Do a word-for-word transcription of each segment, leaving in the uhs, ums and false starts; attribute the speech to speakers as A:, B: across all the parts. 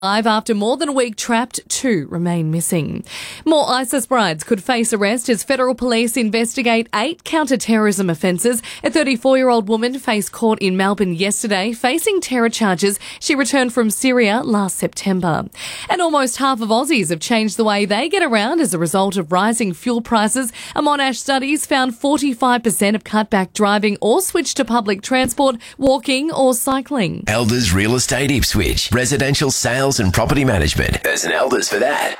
A: After more than a week trapped, two remain missing. More ISIS brides could face arrest as federal police investigate eight counter-terrorism offences. A thirty-four-year-old woman faced court in Melbourne yesterday, facing terror charges. She returned from Syria last September. And almost half of Aussies have changed the way they get around as a result of rising fuel prices. A Monash studies found forty-five percent have cut back driving or switched to public transport, walking or cycling.
B: Elders Real Estate Ipswich. Residential sales and property management. There's an Elders for that.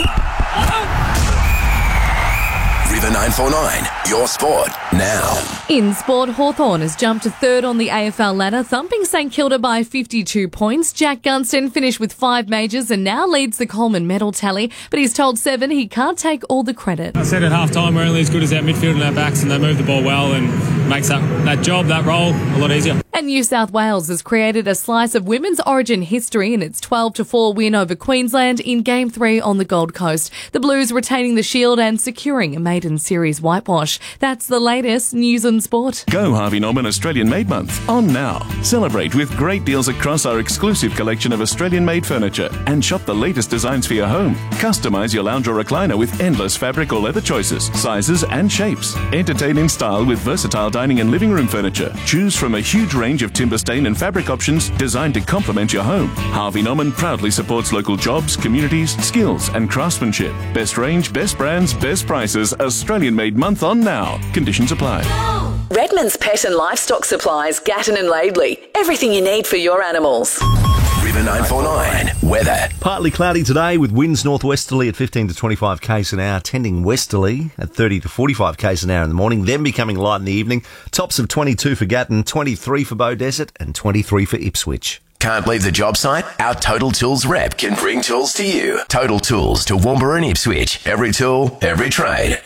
B: River nine four nine, your sport now.
A: In sport, Hawthorn has jumped to third on the A F L ladder, thumping St Kilda by fifty-two points. Jack Gunston finished with five majors and now leads the Coleman medal tally, but he's told Seven he can't take all the credit.
C: I said at half-time we're only as good as our midfield and our backs, and they move the ball well and makes that, that job, that role, a lot easier.
A: And New South Wales has created a slice of women's origin history in its twelve to four win over Queensland in Game three on the Gold Coast. The Blues retaining the shield and securing a maiden series whitewash. That's the latest news and sport.
D: Go Harvey Norman Australian Made Month on now. Celebrate with great deals across our exclusive collection of Australian-made furniture and shop the latest designs for your home. Customise your lounge or recliner with endless fabric or leather choices, sizes and shapes. Entertain in style with versatile dining and living room furniture. Choose from a huge range of timber stain and fabric options designed to complement your home. Harvey Norman proudly supports local jobs, communities, skills and craftsmanship. Best range, best brands, best prices. Australian Made Month on now. Conditions apply.
E: Redmond's Pet and Livestock Supplies, Gatton and Laidley. Everything you need for your animals.
B: River nine four nine, weather.
F: Partly cloudy today with winds northwesterly at fifteen to twenty-five k's an hour, tending westerly at thirty to forty-five k's an hour in the morning, then becoming light in the evening. Tops of twenty-two for Gatton, twenty-three for Beaudesert and twenty-three for Ipswich.
B: Can't leave the job site? Our Total Tools rep can bring tools to you. Total Tools to Woombra and Ipswich. Every tool, every trade.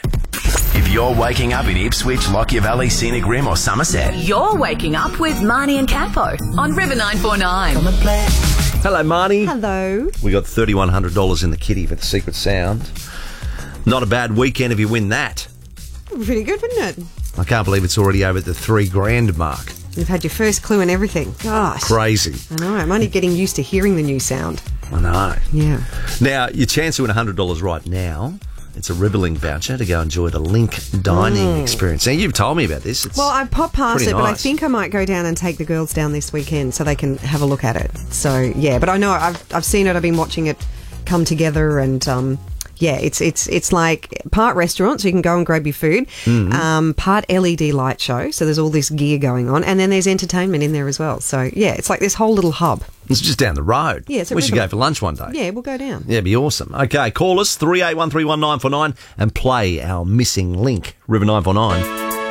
B: If you're waking up in Ipswich, Lockyer Valley, Scenic Rim or Somerset,
E: You're waking up with Marnie and Capo on River nine four nine.
F: Hello, Marnie.
G: Hello.
F: We got thirty-one hundred dollars in the kitty for the secret sound. Not a bad weekend if you win that.
G: Pretty good, wouldn't it?
F: I can't believe it's already over the three grand mark.
G: You've had your first clue and everything. Gosh.
F: Crazy.
G: I know. I'm only getting used to hearing the new sound.
F: I know.
G: Yeah.
F: Now, your chance to win one hundred dollars right now, it's a Riverlink voucher to go enjoy the Link dining
G: Mm.
F: experience. Now, you've told me about this. It's
G: Well, I popped past
F: pretty
G: it, but I
F: nice.
G: think I might go down and take the girls down this weekend so they can have a look at it. So, yeah. But I know I've, I've seen it. I've been watching it come together and... um Yeah, it's it's it's like part restaurant, so you can go and grab your food,
F: Mm.
G: um, part L E D light show, so there's all this gear going on, and then there's entertainment in there as well. So, yeah, it's like this whole little hub.
F: It's just down the road.
G: Yeah, it's at
F: we should go
G: Riverlink.
F: for lunch one day.
G: Yeah, we'll go down.
F: Yeah, it'd be awesome. Okay, call us, three eight one three one nine four nine, and play our missing link, River nine four nine.